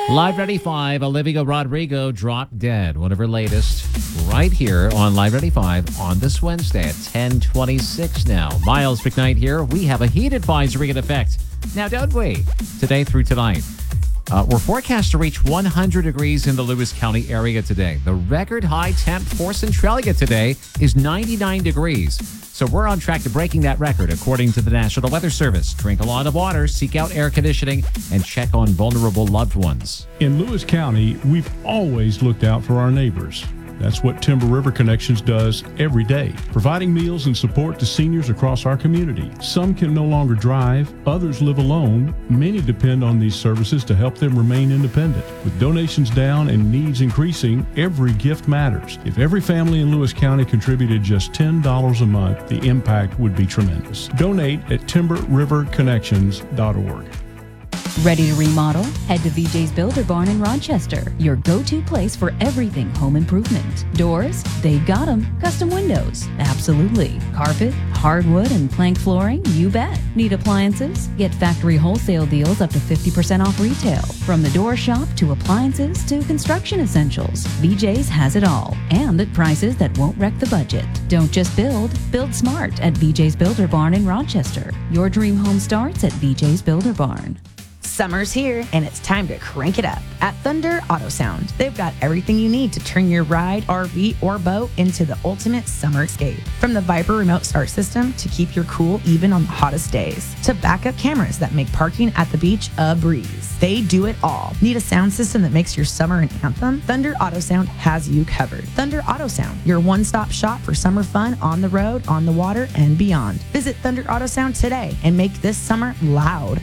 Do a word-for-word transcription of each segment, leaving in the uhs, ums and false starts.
Live ninety-five, Olivia Rodrigo dropped dead. One of her latest right here on Live ninety-five on this Wednesday at ten twenty-six now. Miles McKnight here. We have a heat advisory in effect. Now, don't we? Today through tonight. Uh, we're forecast to reach one hundred degrees in the Lewis County area today. The record high temp for Centralia today is ninety-nine degrees. So we're on track to breaking that record, according to the National Weather Service. Drink a lot of water, seek out air conditioning, and check on vulnerable loved ones. In Lewis County, we've always looked out for our neighbors. That's what Timber River Connections does every day, providing meals and support to seniors across our community. Some can no longer drive, others live alone. Many depend on these services to help them remain independent. With donations down and needs increasing, every gift matters. If every family in Lewis County contributed just ten dollars a month, the impact would be tremendous. Donate at timber river connections dot org. Ready to remodel? Head to V J's Builder Barn in Rochester, your go-to place for everything home improvement. Doors? They've got them. Custom windows? Absolutely. Carpet, hardwood, and plank flooring? You bet. Need appliances? Get factory wholesale deals up to fifty percent off retail. From the door shop to appliances to construction essentials, V J's has it all, and at prices that won't wreck the budget. Don't just build, build smart at V J's Builder Barn in Rochester. Your dream home starts at V J's Builder Barn. Summer's here, and it's time to crank it up. At Thunder Auto Sound, they've got everything you need to turn your ride, R V, or boat into the ultimate summer escape. From the Viper remote start system to keep your cool even on the hottest days, to backup cameras that make parking at the beach a breeze. They do it all. Need a sound system that makes your summer an anthem? Thunder Auto Sound has you covered. Thunder Auto Sound, your one-stop shop for summer fun on the road, on the water, and beyond. Visit Thunder Auto Sound today and make this summer loud.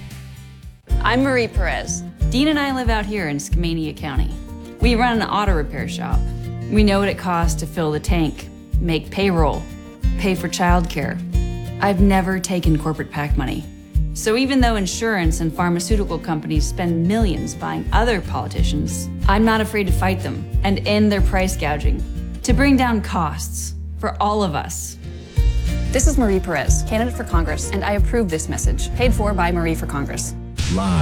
I'm Marie Perez. Dean and I live out here in Skamania County. We run an auto repair shop. We know what it costs to fill the tank, make payroll, pay for childcare. I've never taken corporate PAC money. So even though insurance and pharmaceutical companies spend millions buying other politicians, I'm not afraid to fight them and end their price gouging to bring down costs for all of us. This is Marie Perez, candidate for Congress, and I approve this message, paid for by Marie for Congress. Live.